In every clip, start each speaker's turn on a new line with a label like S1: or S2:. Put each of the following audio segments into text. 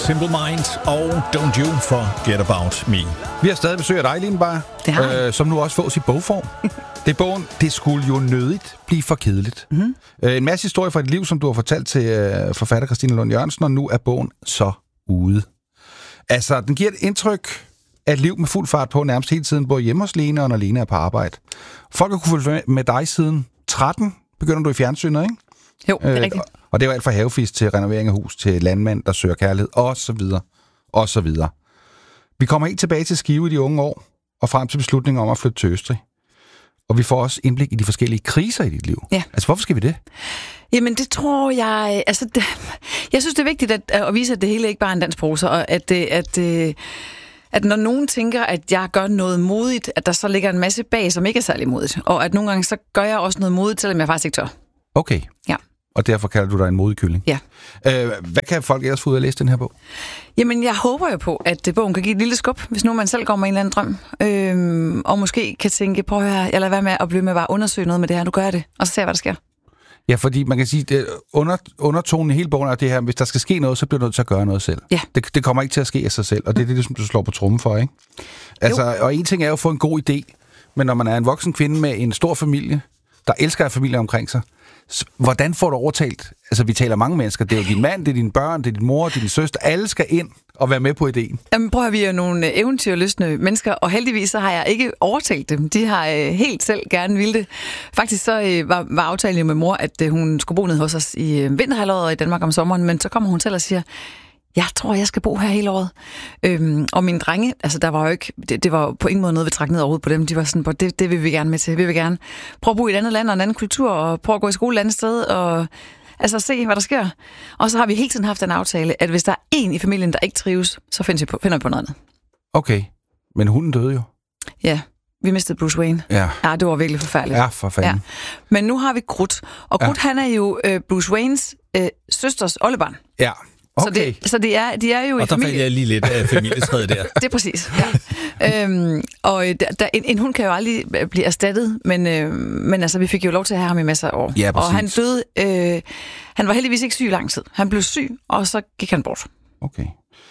S1: Simple Minds og Don't You Forget About Me. Vi har stadig besøg af dig, Line Beyer.
S2: Det har vi.
S1: Som nu også fås i bogform. Det er bogen, det skulle jo nødigt blive for kedeligt. Mm-hmm. En masse historie fra dit liv, som du har fortalt til forfatter Christine Lund Jørgensen, og nu er bogen så ude. Altså, den giver et indtryk af et liv med fuld fart på nærmest hele tiden, både hjemme hos Lene og når Lene er på arbejde. Folk har kunne følge med dig siden 13. Begynder du i fjernsynet, ikke?
S2: Jo, det er rigtigt.
S1: Og det var alt fra havefisk til renovering af hus, til landmand, der søger kærlighed, og så videre, og så videre. Vi kommer helt tilbage til Skive i de unge år, og frem til beslutningen om at flytte til Østrig. Og vi får også indblik i de forskellige kriser i dit liv.
S2: Ja.
S1: Altså, hvorfor skal vi det?
S2: Jamen, det tror jeg... Altså, jeg synes, det er vigtigt at vise, at det hele ikke bare er en dansprosa, og at når nogen tænker, at jeg gør noget modigt, at der så ligger en masse bag, som ikke er særlig modigt. Og at nogle gange, så gør jeg også noget modigt, selvom jeg faktisk ikke tør.
S1: Okay.
S2: Ja.
S1: Og derfor kalder du dig en modig kylling.
S2: Ja.
S1: Hvad kan folk ellers få ud af at læse den her bog?
S2: Jamen, jeg håber jo på, at bogen kan give et lille skub, hvis nu man selv går med en eller anden drøm. Og måske kan tænke, prøv at høre, jeg lader være med at blive med bare at undersøge noget med det her. Nu gør jeg det, og så ser jeg, hvad der sker.
S1: Ja, fordi man kan sige, at undertonen i hele bogen er det her, hvis der skal ske noget, så bliver du nødt til at gøre noget selv.
S2: Ja.
S1: Det kommer ikke til at ske af sig selv, og det er det, som du slår på trommen for, ikke? Altså, og en ting er jo at få en god idé, men når man er en voksen kvinde med en stor familie, der elsker at familie omkring sig, hvordan får du overtalt? Altså, vi taler mange mennesker. Det er jo din mand, det er dine børn, det er din mor, det er din søster. Alle skal ind og være med på ideen.
S2: Jamen, prøv at vi er nogle eventyrlystne mennesker, og heldigvis så har jeg ikke overtalt dem. De har helt selv gerne ville det. Faktisk så var aftalen jo med mor, at hun skulle bo nede hos os i vinterhalvåret i Danmark om sommeren, men så kommer hun selv og siger, jeg tror, jeg skal bo her hele året. Og mine drenge, altså der var jo ikke, det var på ingen måde noget, vi trak ned overhovedet på dem. De var sådan, det vil vi gerne med til. Vi vil gerne prøve at bo i et andet land og en anden kultur, og prøve at gå i skole et andet sted, og altså se, hvad der sker. Og så har vi hele tiden haft en aftale, at hvis der er en i familien, der ikke trives, så finder vi på noget andet.
S1: Okay, men hunden døde jo.
S2: Ja, vi mistede Bruce Wayne.
S1: Ja,
S2: det var virkelig forfærdeligt.
S1: Ja, for fanden. Ja.
S2: Men nu har vi Groot, og Groot han er jo Bruce Waynes søsters oldebarn.
S1: Ja. Okay.
S2: Så de er jo
S3: og
S2: i familie.
S3: Og der faldt jeg lige lidt af familietræet der.
S2: Det er præcis, ja. Og en hund kan jo aldrig blive erstattet, men altså, vi fik jo lov til at have ham i masser af år.
S1: Ja,
S2: og han døde, han var heldigvis ikke syg i lang tid. Han blev syg, og så gik han bort.
S1: Okay.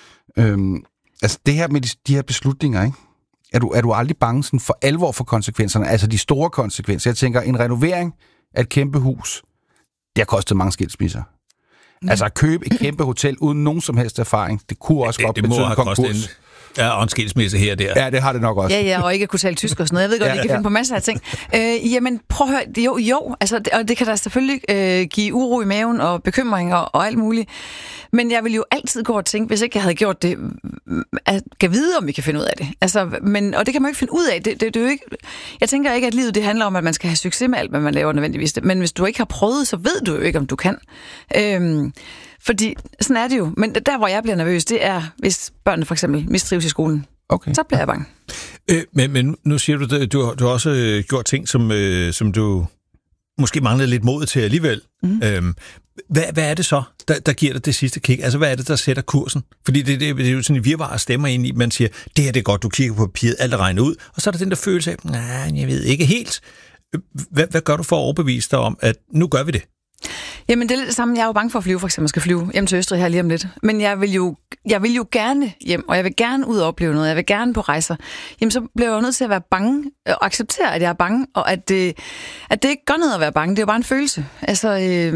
S1: Altså det her med de her beslutninger, ikke? Er du aldrig bange sådan for alvor for konsekvenserne? Altså de store konsekvenser. Jeg tænker, en renovering af et kæmpe hus, det har kostet mange skilsmisser. Altså at købe et kæmpe hotel uden nogen som helst erfaring, det kunne også godt betyde en konkurs.
S3: Og en skilsmisse her og der.
S1: Ja, det har det nok også.
S2: Ja, og ikke at kunne tale tysk og sådan noget. Jeg ved godt, at I kan finde på masser af ting. Jamen, prøv at høre. Jo, altså, og det kan da selvfølgelig give uro i maven og bekymringer og alt muligt. Men jeg vil jo altid gå og tænke, hvis ikke jeg havde gjort det, at kan vide, om vi kan finde ud af det. Altså, og det kan man jo ikke finde ud af. Det er jo ikke. Jeg tænker ikke, at livet det handler om, at man skal have succes med alt, hvad man laver nødvendigvis. Men hvis du ikke har prøvet, så ved du jo ikke, om du kan. Fordi sådan er det jo. Men der, hvor jeg bliver nervøs, det er, hvis børnene for eksempel mistrives i skolen. Okay. Så bliver jeg bange.
S3: Men nu siger du, du har også gjort ting, som du måske manglede lidt mod til alligevel. Mm-hmm. Hvad er det så, der giver dig det sidste kick? Altså, hvad er det, der sætter kursen? Fordi det er jo sådan en virvar af stemmer ind i, man siger, det her det er godt, du kigger på papiret, alt er regnet ud, og så er der den der følelse af, nej, jeg ved ikke helt. Hvad gør du for at overbevise dig om, at nu gør vi det?
S2: Jamen, det er lidt det samme. Jeg er jo bange for at flyve, for eksempel. Jeg skal flyve hjem til Østrig her lige om lidt. Men jeg vil jo gerne hjem, og jeg vil gerne ud og opleve noget. Jeg vil gerne på rejser. Jamen, så bliver jeg jo nødt til at være bange, og acceptere, at jeg er bange, og at det ikke gør noget at være bange. Det er jo bare en følelse. Altså,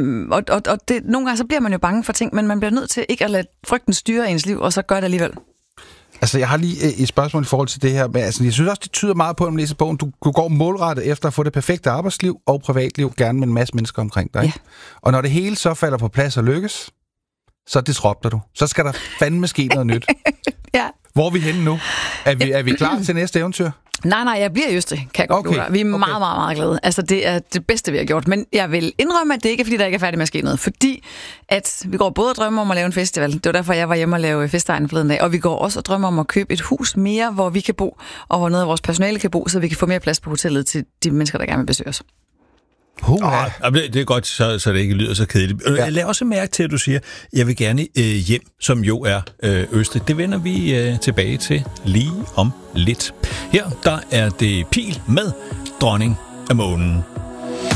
S2: nogle gange så bliver man jo bange for ting, men man bliver nødt til ikke at lade frygten styre ens liv, og så gør det alligevel.
S1: Altså, jeg har lige et spørgsmål i forhold til det her. Men altså, jeg synes også, det tyder meget på, at man læser bogen. Du går målrettet efter at få det perfekte arbejdsliv og privatliv, gerne med en masse mennesker omkring dig. Ja. Og når det hele så falder på plads og lykkes, så disrupter du. Så skal der fandme ske noget nyt.
S2: Ja.
S1: Hvor er vi henne nu? Er vi klar til næste eventyr?
S2: Nej, jeg bliver i Østrig, kan jeg godt lide. Vi er meget, meget, meget glade. Altså, det er det bedste, vi har gjort. Men jeg vil indrømme, at det ikke er, fordi der ikke er færdig med at ske noget. Fordi at vi går både og drømmer om at lave en festival. Det var derfor, jeg var hjemme og lave Festegnen forleden dag. Og vi går også og drømmer om at købe et hus mere, hvor vi kan bo, og hvor noget af vores personale kan bo, så vi kan få mere plads på hotellet til de mennesker, der gerne vil besøge os.
S3: Det er godt, så det ikke lyder så kedeligt. Ja. Lad også mærke til, at du siger, jeg vil gerne hjem, som jo er Østrig. Det vender vi tilbage til lige om lidt. Her der er det Pil med Dronning af Månen.